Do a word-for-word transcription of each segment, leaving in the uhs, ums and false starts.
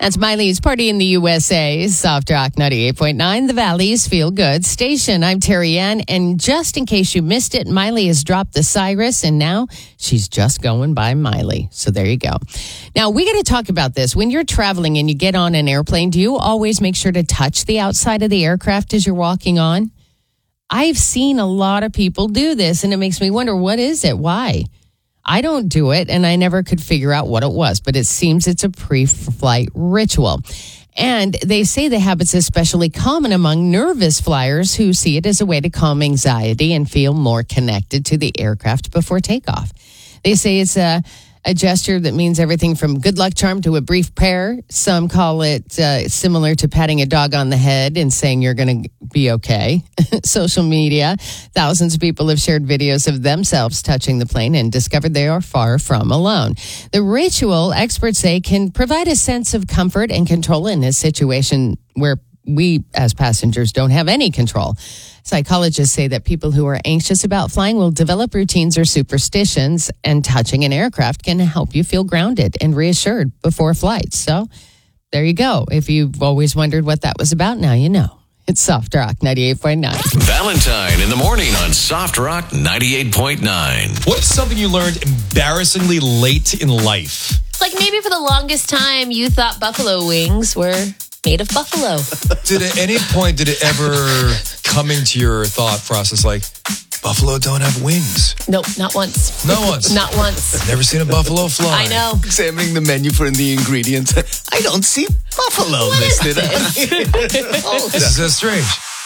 That's Miley's Party in the U S A, Soft Rock ninety-eight point nine, the Valley's Feel Good station. I'm Terry Ann, and just in case you missed it, Miley has dropped the Cyrus, and now she's just going by Miley. So there you go. Now, we got to talk about this. When you're traveling and you get on an airplane, do you always make sure to touch the outside of the aircraft as you're walking on? I've seen a lot of people do this, and it makes me wonder, what is it? Why? I don't do it, and I never could figure out what it was, but it seems it's a pre-flight ritual. And they say the habit's especially common among nervous flyers who see it as a way to calm anxiety and feel more connected to the aircraft before takeoff. They say it's a, a gesture that means everything from good luck charm to a brief prayer. Some call it uh, similar to patting a dog on the head and saying you're going to be okay. Social media, thousands of people have shared videos of themselves touching the plane and discovered they are far from alone. The ritual, experts say, can provide a sense of comfort and control in a situation where we as passengers don't have any control. Psychologists say that people who are anxious about flying will develop routines or superstitions, and touching an aircraft can help you feel grounded and reassured before flights. So there you go. If you've always wondered what that was about, now you know. It's Soft Rock ninety-eight point nine. Valentine in the morning on Soft Rock ninety-eight point nine. What's something you learned embarrassingly late in life? Like maybe for the longest time you thought buffalo wings were made of buffalo. Did at any point, did it ever come into your thought process like, buffalo don't have wings? Nope, not once. Not once? Not once. I've never seen a buffalo fly. I know. Examining the menu for the ingredients. I don't see buffalo What listed. is this? Oh, this is so strange.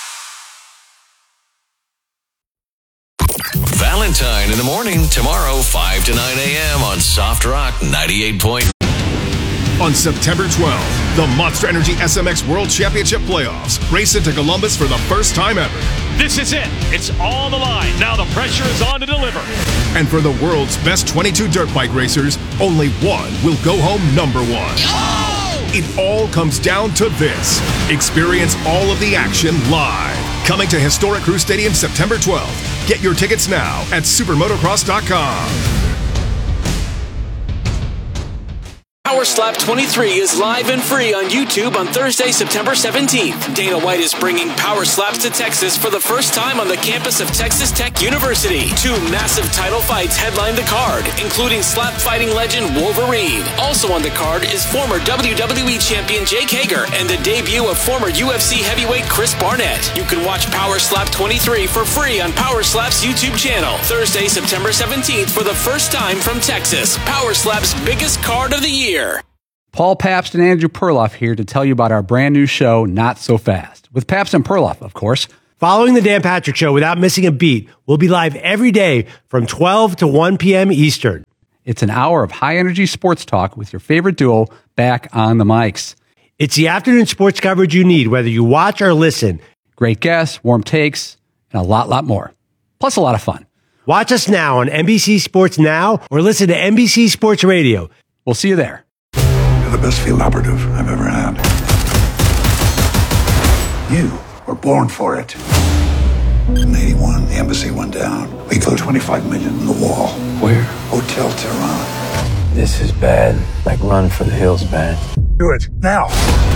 Valentine in the morning tomorrow, five to nine a.m. on Soft Rock ninety-eight point nine. On September twelfth, the Monster Energy S M X World Championship Playoffs race into Columbus for the first time ever. This is it. It's on the line. Now the pressure is on to deliver. And for the world's best twenty-two dirt bike racers, only one will go home number one. Oh! It all comes down to this. Experience all of the action live. Coming to historic Crew Stadium September twelfth. Get your tickets now at supermotocross dot com. Power Slap twenty-three is live and free on YouTube on Thursday, September seventeenth. Dana White is bringing Power Slaps to Texas for the first time on the campus of Texas Tech University. Two massive title fights headline the card, including slap fighting legend Wolverine. Also on the card is former W W E champion Jake Hager and the debut of former U F C heavyweight Chris Barnett. You can watch Power Slap twenty-three for free on Power Slap's YouTube channel. Thursday, September seventeenth for the first time from Texas. Power Slap's biggest card of the year. Paul Pabst and Andrew Perloff here to tell you about our brand new show, Not So Fast, with Pabst and Perloff, of course. Following the Dan Patrick Show without missing a beat, we'll be live every day from twelve to one p.m. Eastern. It's an hour of high-energy sports talk with your favorite duo back on the mics. It's the afternoon sports coverage you need, whether you watch or listen. Great guests, warm takes, and a lot, lot more. Plus a lot of fun. Watch us now on N B C Sports Now or listen to N B C Sports Radio. We'll see you there. You're the best field operative I've ever had. You were born for it. In eighty-one, the embassy went down. We threw twenty-five million in the wall. Where? Hotel Tehran. This is bad. Like Run for the Hills bad. Do it, now.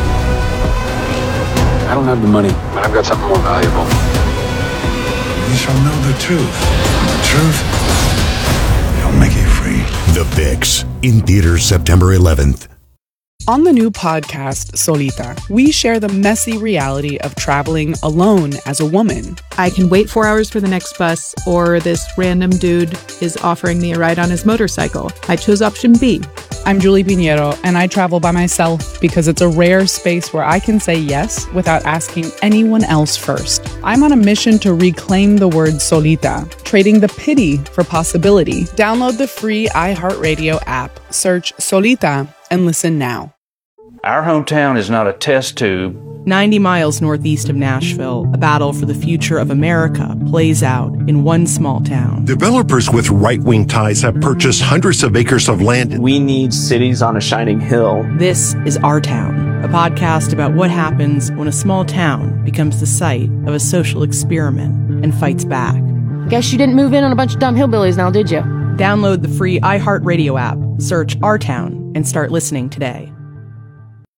I don't have the money, but I've got something more valuable. You shall know the truth. And the truth shall make you free. The Fix, in theaters September eleventh. On the new podcast, Solita, we share the messy reality of traveling alone as a woman. I can wait four hours for the next bus, or this random dude is offering me a ride on his motorcycle. I chose option B. I'm Julie Pinheiro, and I travel by myself because it's a rare space where I can say yes without asking anyone else first. I'm on a mission to reclaim the word solita, trading the pity for possibility. Download the free iHeartRadio app, search Solita, and listen now. Our hometown is not a test tube. ninety miles northeast of Nashville, a battle for the future of America plays out in one small town. Developers with right-wing ties have purchased hundreds of acres of land. We need cities on a shining hill. This is Our Town, a podcast about what happens when a small town becomes the site of a social experiment and fights back. Guess you didn't move in on a bunch of dumb hillbillies now, did you? Download the free iHeartRadio app, search Our Town, and start listening today.